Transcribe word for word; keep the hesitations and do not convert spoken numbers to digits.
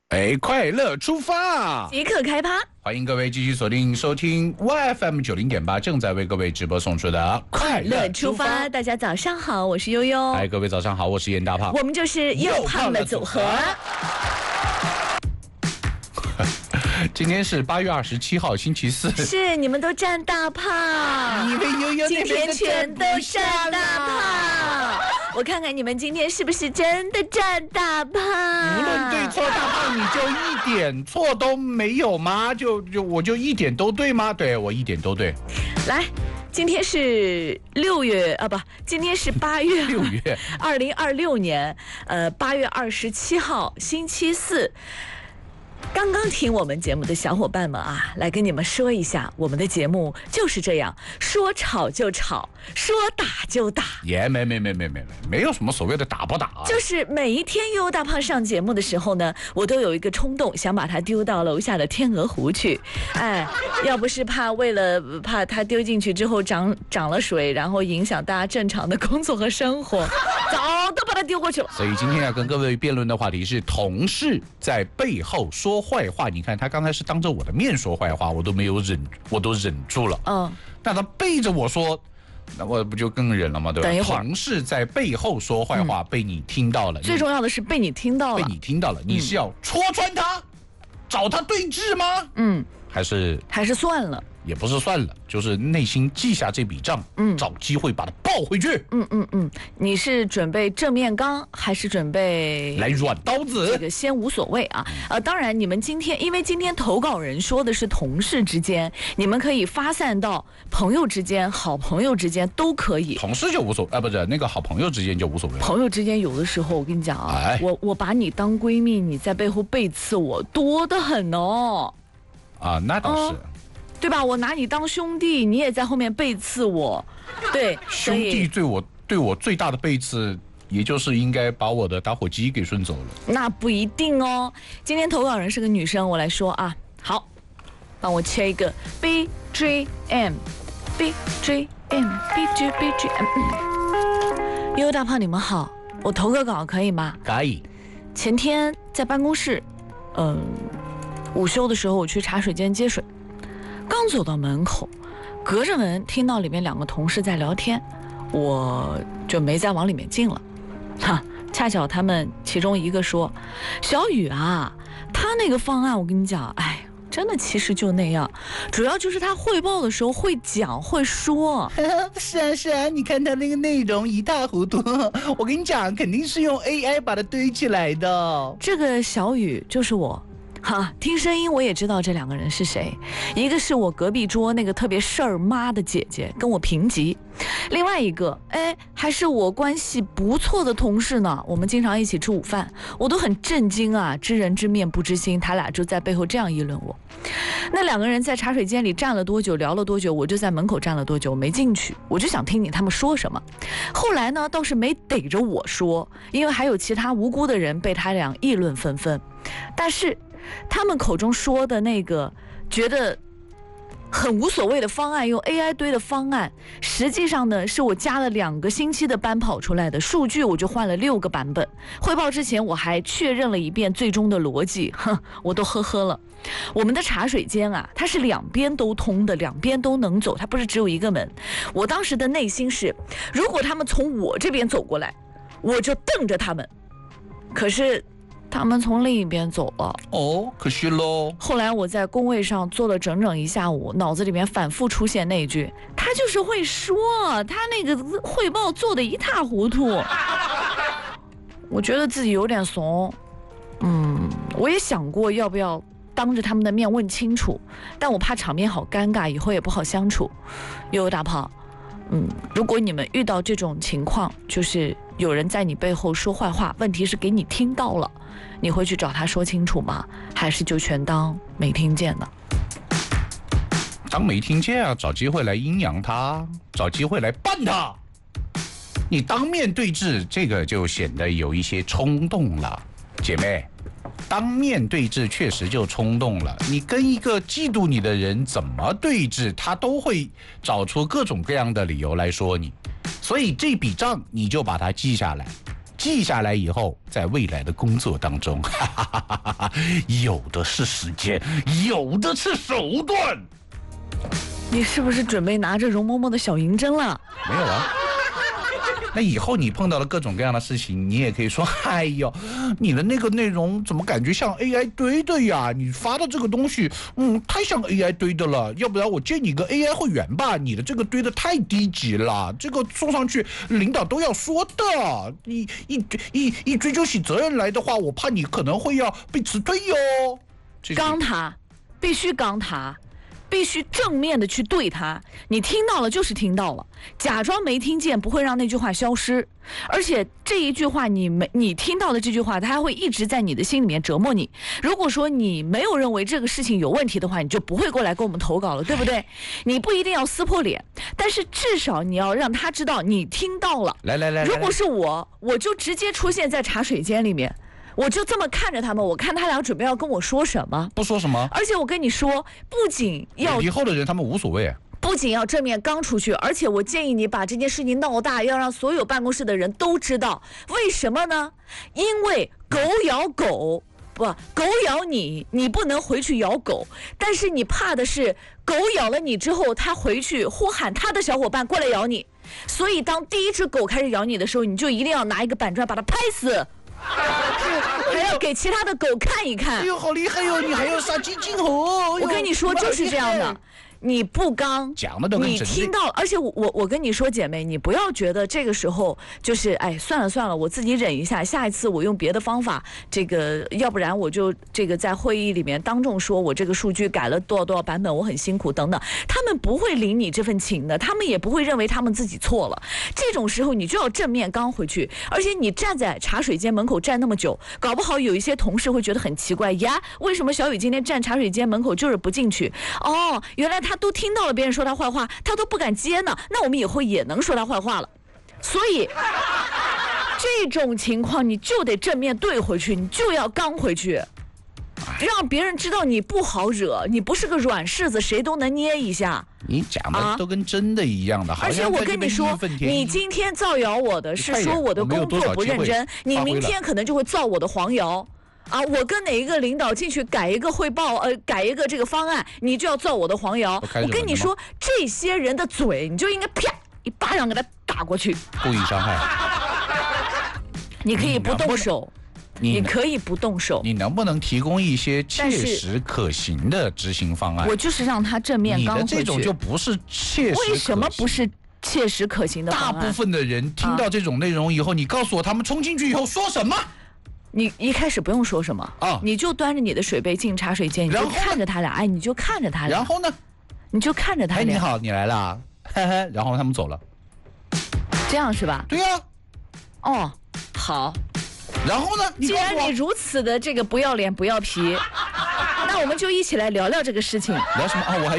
哎，快乐出发， 即刻开趴！ 欢迎各位继续锁定收听 Y F M 九零点八，正在为各位直播送出的快乐出发。大家早上好，我是悠悠。 嗨，各位早上好，我是严大胖。 我们就是又胖的组合。 今天是八月二十七号，星期四。 是，你们都占大胖。 因为悠悠今天全都占大胖。我看看你们今天是不是真的占大胖？ 无论对错，大胖你就一点错都没有吗？就就我就一点都对吗？对，我一点都对。 来，今天是六月啊，不，今天是八月六月， 二零二六年，呃，八月二十七号，星期四。刚刚听我们节目的小伙伴们啊，来跟你们说一下，我们的节目就是这样，说吵就吵，说打就打。 也没没没没没没，没有什么所谓的打不打、啊。 就是每一天悠悠大胖上节目的时候呢，我都有一个冲动，想把它丢到楼下的天鹅湖去。哎，要不是怕为了怕它丢进去之后长长了水，然后影响大家正常的工作和生活，早都把它丢过去了。 所以今天要跟各位辩论的话题是同事在背后说坏话。你看他刚才是当着我的面说坏话，我都没有忍，我都忍住了。嗯，但他背着我说，那我不就更忍了吗？对吧？ 等一会儿， 同事在背后说坏话，嗯、被你听到了。 最重要的是被你听到了， 被你听到了。你是要戳穿他，嗯、找他对峙吗？嗯，还是还是算了。 也不是算了，就是内心记下这笔账，嗯，找机会把它报回去。 嗯嗯嗯，你是准备正面刚，还是准备来软刀子？ 这个先无所谓啊。呃，当然，你们今天因为今天投稿人说的是同事之间，你们可以发散到朋友之间、好朋友之间都可以。 同事就无所谓啊，不是那个好朋友之间就无所谓。 朋友之间有的时候，我跟你讲啊，哎、我我把你当闺蜜，你在背后背刺我，多得很哦。 啊，那倒是。嗯， 对吧？我拿你当兄弟，你也在后面背刺我，对， 兄弟对我对我最大的背刺，也就是应该把我的打火机给顺走了。 那不一定哦。今天投稿人是个女生，我来说啊，好，帮我切一个 B G M，B G M，B G B G M。悠悠大胖，你们好，我投个稿可以吗？ 可以。 前天在办公室，嗯，午休的时候我去茶水间接水。刚走到门口，隔着门听到里面两个同事在聊天，我就没再往里面进了。哈，恰巧他们其中一个说：“小雨啊，他那个方案我跟你讲，哎，真的其实就那样，主要就是他汇报的时候会讲会说。” 是啊是啊，你看他那个内容一塌糊涂，我跟你讲，肯定是用 A I 把它堆起来的。 这个小雨就是我。哈，听声音我也知道这两个人是谁，一个是我隔壁桌那个特别事儿妈的姐姐，跟我平级，另外一个，哎，还是我关系不错的同事呢，我们经常一起吃午饭，我都很震惊啊，知人知面不知心，他俩就在背后这样议论我。那两个人在茶水间里站了多久，聊了多久，我就在门口站了多久，我没进去，我就想听听他们说什么。后来呢，倒是没逮着我说，因为还有其他无辜的人被他俩议论纷纷，但是他们口中说的那个觉得很无所谓的方案，用 A I 堆的方案，实际上呢是我加了两个星期的班跑出来的，数据我就换了六个版本，汇报之前我还确认了一遍最终的逻辑，哼，我都呵呵了。我们的茶水间啊，它是两边都通的，两边都能走，它不是只有一个门。我当时的内心是，如果他们从我这边走过来，我就瞪着他们，可是他们从另一边走了， 哦，可惜喽。 后来我在工位上坐了整整一下午，脑子里面反复出现那一句：他就是会说，他那个汇报做得一塌糊涂。我觉得自己有点怂，嗯，我也想过要不要当着他们的面问清楚，但我怕场面好尴尬，以后也不好相处。悠悠大胖，嗯，如果你们遇到这种情况，就是有人在你背后说坏话，问题是给你听到了，你会去找他说清楚吗？还是就全当没听见呢？ 当没听见啊，找机会来阴阳他，找机会来办他。你当面对质，这个就显得有一些冲动了，姐妹。当面对质确实就冲动了，你跟一个嫉妒你的人怎么对质，他都会找出各种各样的理由来说你，所以这笔账你就把它记下来， 记下来以后，在未来的工作当中，哈哈哈哈哈，有的是时间，有的是手段。 你是不是准备拿着容嬷嬷的小银针了？ 没有啊。那以后你碰到了各种各样的事情，你也可以说，哎呦，你的那个内容怎么感觉像 A I 堆的呀？你发的这个东西，嗯，太像 A I 堆的了。要不然我建你个 A I 会员吧？你的这个堆的太低级了，这个送上去领导都要说的。你一一一追究起责任来的话，我怕你可能会要被辞退哟。 刚他，必须刚他。必须正面的去对他，你听到了就是听到了，假装没听见不会让那句话消失，而且这一句话你没你听到的这句话，它还会一直在你的心里面折磨你。如果说你没有认为这个事情有问题的话，你就不会过来给我们投稿了，对不对？你不一定要撕破脸，但是至少你要让他知道你听到了。 来来来， 如果是我，我就直接出现在茶水间里面。我就这么看着他们，我看他俩准备要跟我说什么， 不说什么。 而且我跟你说，不仅要以后的人他们无所谓， 不仅要正面刚出去，而且我建议你把这件事情闹大，要让所有办公室的人都知道。为什么呢？因为狗咬狗，不，狗咬你，你不能回去咬狗，但是你怕的是狗咬了你之后，他回去呼喊他的小伙伴过来咬你。所以当第一只狗开始咬你的时候，你就一定要拿一个板砖把它拍死。还要给其他的狗看一看。 哎呦，好厉害哟！你还要杀鸡儆猴。 我跟你说，就是这样的。你不刚讲的都跟你听到，而且我我我跟你说，姐妹，你不要觉得这个时候就是哎，算了算了，我自己忍一下，下一次我用别的方法，这个要不然我就这个在会议里面当众说我这个数据改了多少多少版本，我很辛苦等等，他们不会领你这份情的，他们也不会认为他们自己错了。这种时候你就要正面刚回去，而且你站在茶水间门口站那么久，搞不好有一些同事会觉得很奇怪呀，为什么小雨今天站茶水间门口就是不进去？哦，原来他都听到了别人说他坏话，他都不敢接呢。那我们以后也能说他坏话了。所以这种情况你就得正面对回去，你就要刚回去，让别人知道你不好惹，你不是个软柿子，谁都能捏一下。 你讲的都跟真的一样的， 啊、而且我跟你说，你今天造谣我的是说我的工作不认真，你明天可能就会造我的黄谣。啊，我跟哪一个领导进去改一个汇报，呃，改一个这个方案，你就要造我的黄谣。我跟你说，这些人的嘴，你就应该啪一巴掌给他打过去， 故意伤害。 你可以不动手，你, 你可以不动手， 你能不能提供一些切实可行的执行方案？ 我就是让他正面刚回去。 你的这种就不是切实可行。 为什么不是切实可行的方案？ 大部分的人听到这种内容以后，啊、你告诉我他们冲进去以后说什么？ 你一开始不用说什么啊，你就端着你的水杯进茶水间，你就看着他俩，哎，你就看着他俩。 然后呢？ 你就看着他俩。 哎，你好，你来了，嘿嘿。然后他们走了。 这样是吧？ 对呀、 啊。哦，好。 然后呢？ 既然你如此的这个不要脸不要皮，那我们就一起来聊聊这个事情。 聊什么啊？我还。